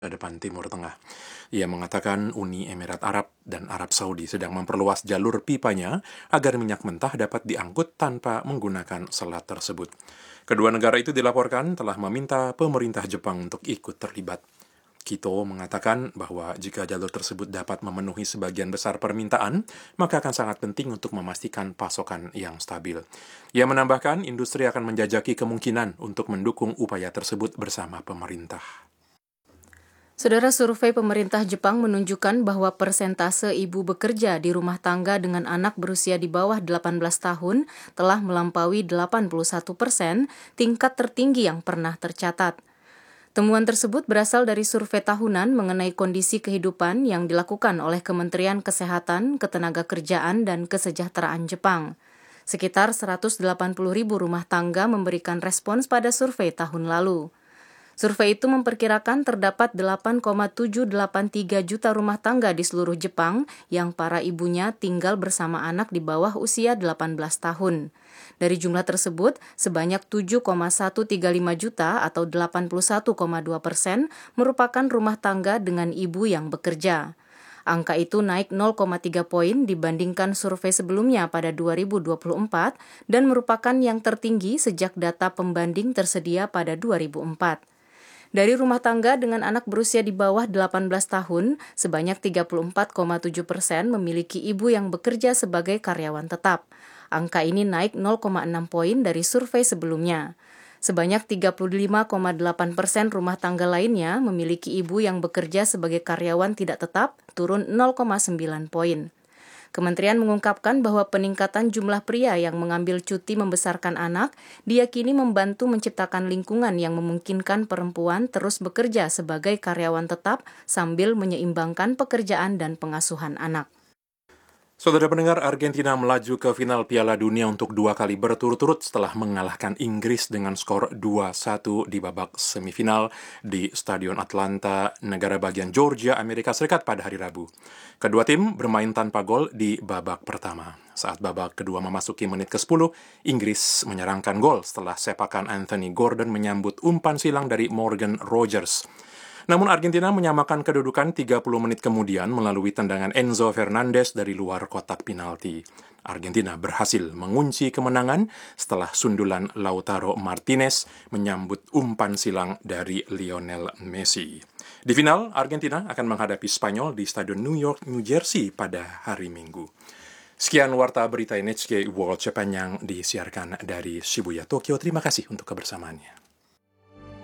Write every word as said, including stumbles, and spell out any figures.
depan Timur Tengah. Ia mengatakan Uni Emirat Arab dan Arab Saudi sedang memperluas jalur pipanya agar minyak mentah dapat diangkut tanpa menggunakan selat tersebut. Kedua negara itu dilaporkan telah meminta pemerintah Jepang untuk ikut terlibat. Kito mengatakan bahwa jika jalur tersebut dapat memenuhi sebagian besar permintaan, maka akan sangat penting untuk memastikan pasokan yang stabil. Ia menambahkan industri akan menjajaki kemungkinan untuk mendukung upaya tersebut bersama pemerintah. Saudara, survei pemerintah Jepang menunjukkan bahwa persentase ibu bekerja di rumah tangga dengan anak berusia di bawah delapan belas tahun telah melampaui delapan puluh satu persen, tingkat tertinggi yang pernah tercatat. Temuan tersebut berasal dari survei tahunan mengenai kondisi kehidupan yang dilakukan oleh Kementerian Kesehatan, Ketenagakerjaan, dan Kesejahteraan Jepang. Sekitar seratus delapan puluh ribu rumah tangga memberikan respons pada survei tahun lalu. Survei itu memperkirakan terdapat delapan koma tujuh delapan tiga juta rumah tangga di seluruh Jepang yang para ibunya tinggal bersama anak di bawah usia delapan belas tahun. Dari jumlah tersebut, sebanyak tujuh koma satu tiga lima juta atau delapan puluh satu koma dua persen merupakan rumah tangga dengan ibu yang bekerja. Angka itu naik nol koma tiga poin dibandingkan survei sebelumnya pada dua ribu dua puluh empat dan merupakan yang tertinggi sejak data pembanding tersedia pada dua ribu empat. Dari rumah tangga dengan anak berusia di bawah delapan belas tahun, sebanyak tiga puluh empat koma tujuh persen memiliki ibu yang bekerja sebagai karyawan tetap. Angka ini naik nol koma enam poin dari survei sebelumnya. Sebanyak tiga puluh lima koma delapan persen rumah tangga lainnya memiliki ibu yang bekerja sebagai karyawan tidak tetap, turun nol koma sembilan poin. Kementerian mengungkapkan bahwa peningkatan jumlah pria yang mengambil cuti membesarkan anak diyakini membantu menciptakan lingkungan yang memungkinkan perempuan terus bekerja sebagai karyawan tetap sambil menyeimbangkan pekerjaan dan pengasuhan anak. Saudara pendengar, Argentina melaju ke final Piala Dunia untuk dua kali berturut-turut setelah mengalahkan Inggris dengan skor dua satu di babak semifinal di Stadion Atlanta, negara bagian Georgia, Amerika Serikat pada hari Rabu. Kedua tim bermain tanpa gol di babak pertama. Saat babak kedua memasuki menit ke sepuluh, Inggris menyerangkan gol setelah sepakan Anthony Gordon menyambut umpan silang dari Morgan Rogers. Namun Argentina menyamakan kedudukan tiga puluh menit kemudian melalui tendangan Enzo Fernandez dari luar kotak penalti. Argentina berhasil mengunci kemenangan setelah sundulan Lautaro Martinez menyambut umpan silang dari Lionel Messi. Di final, Argentina akan menghadapi Spanyol di Stadion New York, New Jersey pada hari Minggu. Sekian Warta Berita N H K World Japan yang disiarkan dari Shibuya, Tokyo. Terima kasih untuk kebersamaannya.